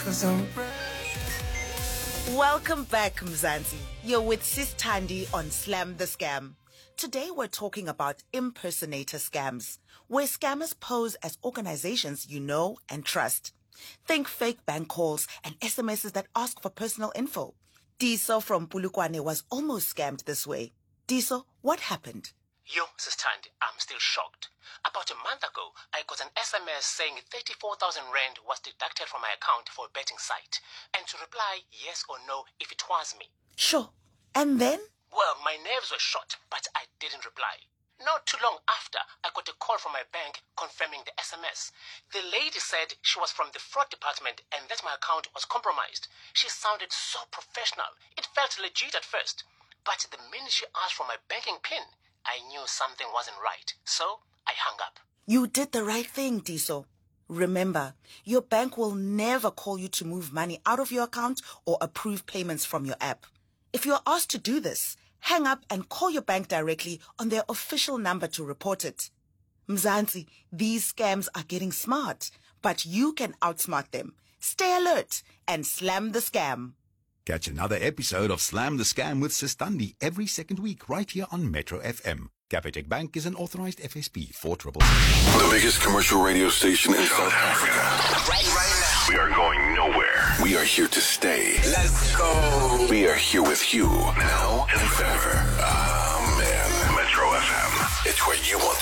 Welcome back, Mzansi. You're with Sis Thandi on Slam the Scam. Today we're talking about impersonator scams, where scammers pose as organizations you know and trust. Think fake bank calls and SMSs that ask for personal info. Diso from Pulukwane was almost scammed this way. Diso, what happened? Yo, Sis Thandi, I'm still shocked. About a month ago, I got an SMS saying 34,000 rand was deducted from my account for a betting site, and to reply yes or no if it was me. Sure. And then? Well, my nerves were shot, but I didn't reply. Not too long after, I got a call from my bank confirming the SMS. The lady said she was from the fraud department and that my account was compromised. She sounded so professional. It felt legit at first. But the minute she asked for my banking PIN, I knew something wasn't right. So I hung up. You did the right thing, Diso. Remember, your bank will never call you to move money out of your account or approve payments from your app. If you're asked to do this, hang up and call your bank directly on their official number to report it. Mzansi, these scams are getting smart, but you can outsmart them. Stay alert and slam the scam. Catch another episode of Slam the Scam with Sis Thandi every second week right here on Metro FM. Capitec Bank is an authorized FSP 477. The biggest commercial radio station in South Africa. Right now. We are going nowhere. We are here to stay. Let's go. We are here with you now and forever. Amen. Metro FM. It's where you want